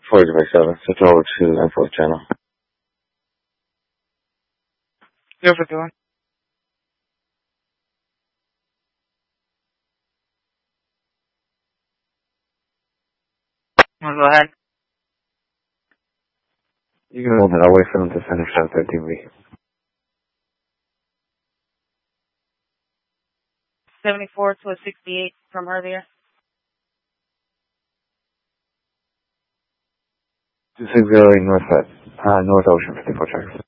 4-7, switch over to info channel. 051. Go ahead. You can hold it. I'll wait for them to finish out their TV. 74 to a 68 from earlier. 260 North Ocean, 54 tracks.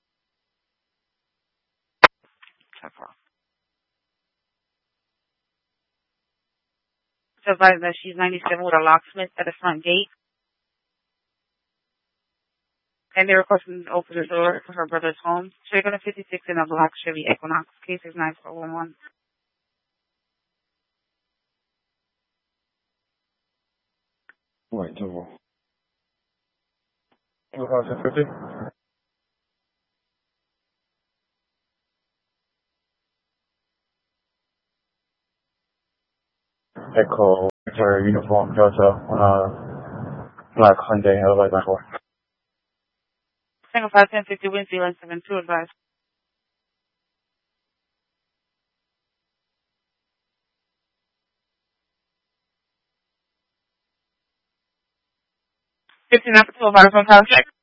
So advise that she's 97 with a locksmith at the front gate. And they're requesting to open the door to her brother's home. So you're going to 56 in a black Chevy Equinox. Case is 9411. Wait, double. 2050. Echo, Victoria Uniform, Delta, Black Hyundai, LY 94. Single 51050 wind Zealand 72 advised. 15 after 12 hours on power check.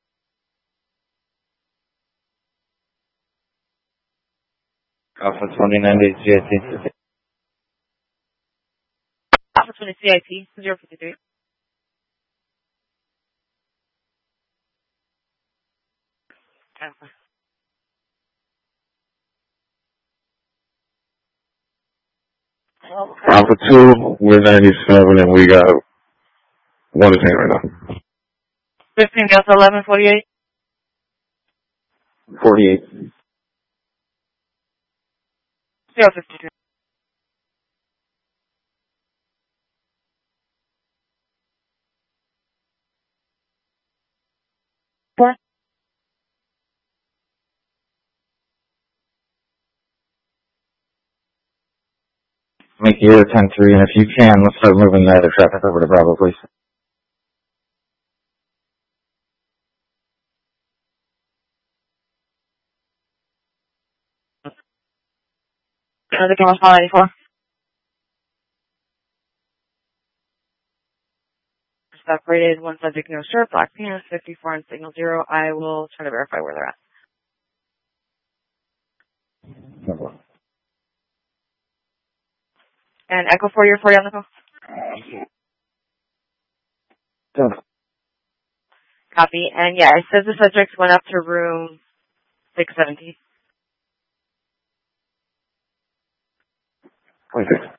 Alpha 29 GIT. Alpha 20 CIT 053. Alpha 2, we're 97 and we got one detained right now. 15 Delta 1148. 48. 052. Four. Make you 10-3, and if you can, let's start moving the other traffic over to Bravo, please. Another camera small 94. Separated, one subject no shirt, black penis, 54 and signal 0. I will try to verify where they're at. And Echo 4, you're 40 on the phone? Done. Copy. And yeah, it says the subject went up to room 670. 26.